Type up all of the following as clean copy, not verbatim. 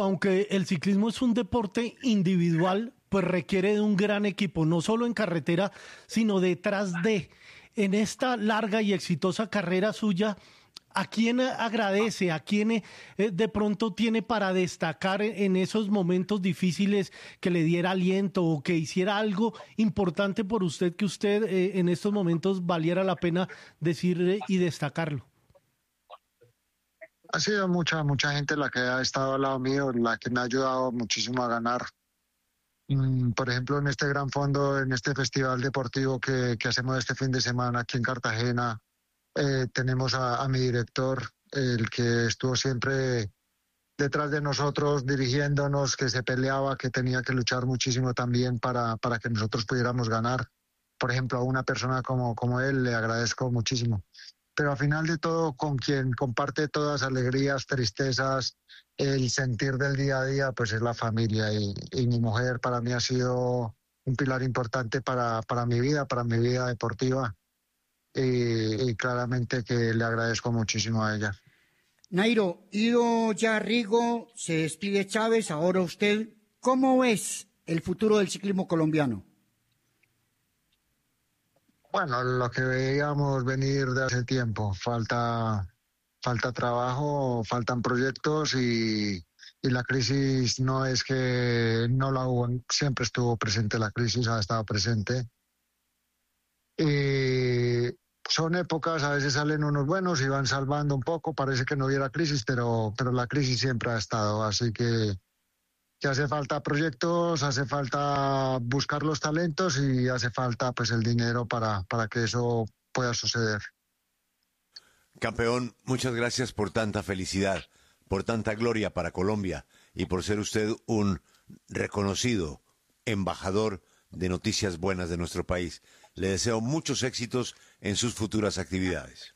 aunque el ciclismo es un deporte individual, pues requiere de un gran equipo, no solo en carretera, sino detrás de. En esta larga y exitosa carrera suya, ¿a quién agradece? ¿A quién de pronto tiene para destacar en esos momentos difíciles que le diera aliento o que hiciera algo importante por usted que usted en estos momentos valiera la pena decir y destacarlo? Ha sido mucha gente la que ha estado al lado mío, la que me ha ayudado muchísimo a ganar. Por ejemplo, en este gran fondo, en este festival deportivo que hacemos este fin de semana aquí en Cartagena, tenemos a mi director, el que estuvo siempre detrás de nosotros, dirigiéndonos, que se peleaba, que tenía que luchar muchísimo también para que nosotros pudiéramos ganar. Por ejemplo, a una persona como él le agradezco muchísimo. Pero al final de todo, con quien comparte todas alegrías, tristezas, el sentir del día a día, pues es la familia. Y mi mujer para mí ha sido un pilar importante para mi vida deportiva. Y claramente que le agradezco muchísimo a ella. Nairo, ido ya Rigo, se despide Chávez, ahora usted, ¿cómo ves el futuro del ciclismo colombiano? Bueno, lo que veíamos venir de hace tiempo, falta trabajo, faltan proyectos y la crisis no es que no la hubo, siempre estuvo presente la crisis, ha estado presente. Son épocas, a veces salen unos buenos y van salvando un poco, parece que no hubiera crisis, pero la crisis siempre ha estado, así que hace falta proyectos, hace falta buscar los talentos y hace falta pues el dinero para que eso pueda suceder. Campeón, muchas gracias por tanta felicidad, por tanta gloria para Colombia y por ser usted un reconocido embajador de noticias buenas de nuestro país. Le deseo muchos éxitos en sus futuras actividades.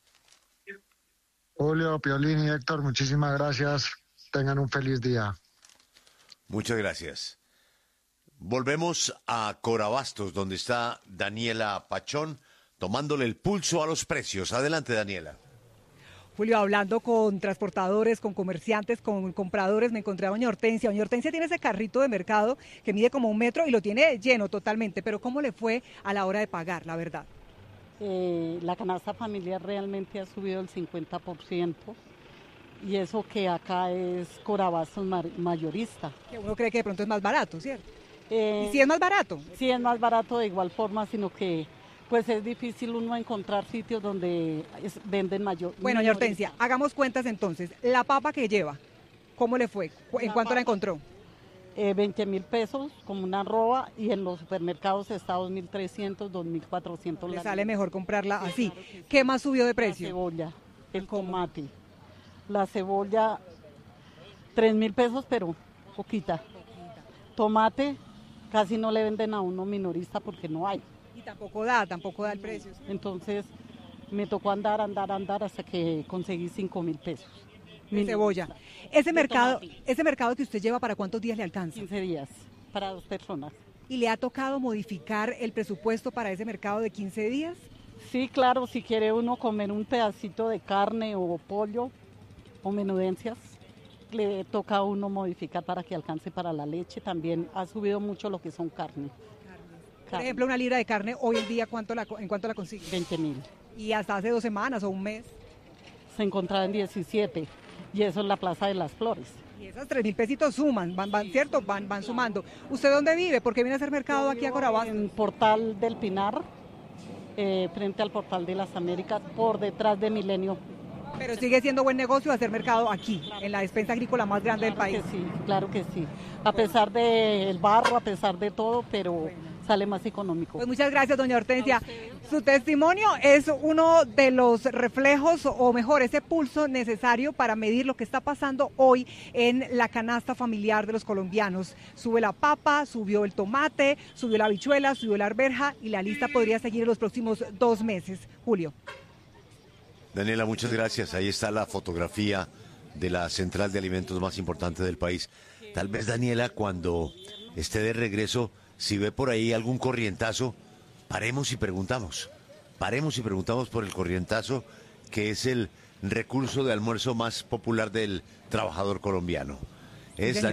Julio, Piolín y Héctor, muchísimas gracias. Tengan un feliz día. Muchas gracias. Volvemos a Corabastos, donde está Daniela Pachón, tomándole el pulso a los precios. Adelante, Daniela. Julio, hablando con transportadores, con comerciantes, con compradores, me encontré a doña Hortensia. Doña Hortensia tiene ese carrito de mercado que mide como 1 metro y lo tiene lleno totalmente, pero ¿cómo le fue a la hora de pagar, la verdad? La canasta familiar realmente ha subido el 50%. Y eso que acá es Corabastos mayorista. Que uno cree que de pronto es más barato, ¿cierto? ¿Y si es más barato? Sí es más barato de igual forma, sino que pues es difícil uno encontrar sitios donde venden mayor. Bueno, doña Hortensia, hagamos cuentas entonces. La papa que lleva, ¿cómo le fue? ¿En cuánto la encontró? 20.000 pesos como una arroba y en los supermercados está 2.300, 2.400. Le sale mejor comprarla así. Claro que sí. ¿Qué más subió de precio? La cebolla, el tomate. La cebolla, 3.000 pesos, pero poquita. Tomate, casi no le venden a uno minorista porque no hay. Y tampoco da el precio. Entonces, me tocó andar hasta que conseguí 5.000 pesos. Mi cebolla. Ese mercado que usted lleva, ¿para cuántos días le alcanza? 15 días, para 2 personas. ¿Y le ha tocado modificar el presupuesto para ese mercado de 15 días? Sí, claro, si quiere uno comer un pedacito de carne o pollo, o menudencias, le toca a uno modificar para que alcance para la leche. También ha subido mucho lo que son carne. Por ejemplo, una libra de carne hoy en día, ¿en cuánto la consigue? 20.000. ¿Y hasta hace 2 semanas o un mes? Se encontraba en 17, y eso es la Plaza de las Flores. Y esas 3.000 pesitos suman, ¿cierto? Van sumando. ¿Usted dónde vive? ¿Por qué viene a hacer mercado aquí a Corabastos? En Portal del Pinar, frente al Portal de las Américas, por detrás de Milenio. Pero sigue siendo buen negocio hacer mercado aquí, en la despensa agrícola más grande del país. Claro que sí. A pesar del barro, a pesar de todo, pero sale más económico. Pues muchas gracias, doña Hortensia. Su testimonio es uno de los reflejos, o mejor, ese pulso necesario para medir lo que está pasando hoy en la canasta familiar de los colombianos. Sube la papa, subió el tomate, subió la habichuela, subió la arveja y la lista podría seguir en los próximos 2 meses. Julio. Daniela, muchas gracias. Ahí está la fotografía de la central de alimentos más importante del país. Tal vez, Daniela, cuando esté de regreso, si ve por ahí algún corrientazo, paremos y preguntamos. Paremos y preguntamos por el corrientazo, que es el recurso de almuerzo más popular del trabajador colombiano. Es